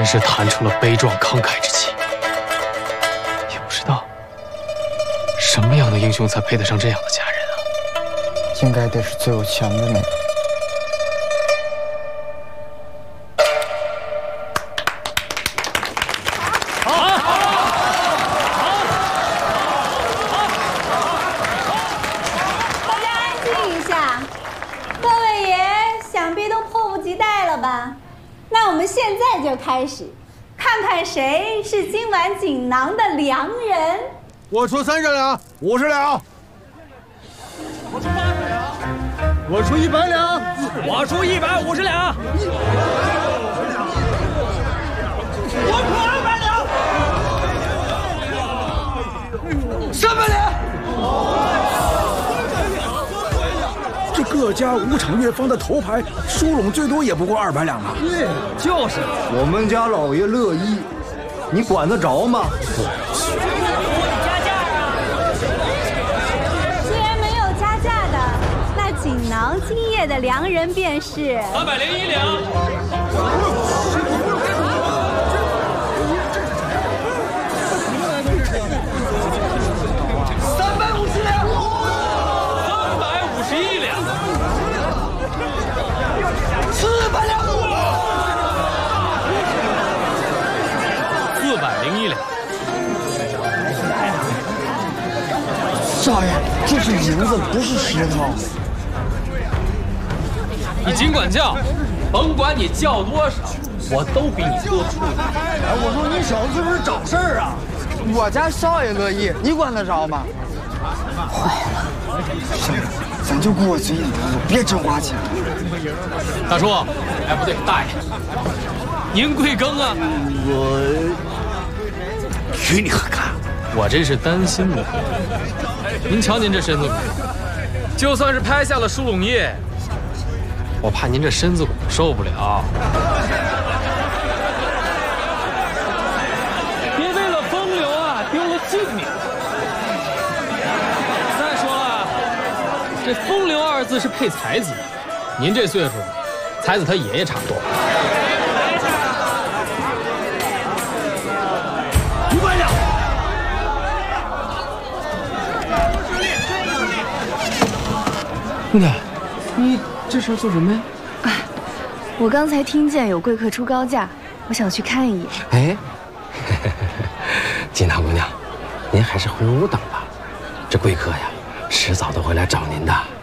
是弹出了悲壮慷慨之气。也不知道什么样的英雄才配得上这样的佳人啊？ 应该得是最有钱的那个。 大家安静一下，各位爷想必都迫不及待了吧？那我们现在就开始，看看谁是今晚锦囊的良人。 我出30两，50两。我出100两， 我出150两， 我出200两，300两。 这各家5场乐坊的头牌，输拢最多也不过200两啊！ 就是， 我们家老爷乐意，你管得着吗？ 锦囊今夜的良人便是 301两 ，350两 ，351两 ，400两 ，401两。 少爷，这是银子，不是石头。 你尽管叫，甭管你叫多少，我都比你多出一点。 我说你小子是不是找事儿啊？ 我家少爷乐意，你管得着吗？坏了，少爷，咱就过嘴瘾的路，别真花钱。 大叔，哎，不对，大爷，您贵庚啊？ 我娶你何干？ 我真是担心呢。您瞧您这身子骨，就算是拍下了舒陇夜，我怕您这身子骨受不了。 别为了风流啊丢了性命。再说了，这风流2字是配才子，您这岁数，才子他爷爷差不多。 500两。 兄弟，你这是做什么呀？ 啊，我刚才听见有贵客出高价，我想去看一眼。 哎，金堂姑娘，您还是回屋等吧，这贵客呀，迟早都会来找您的。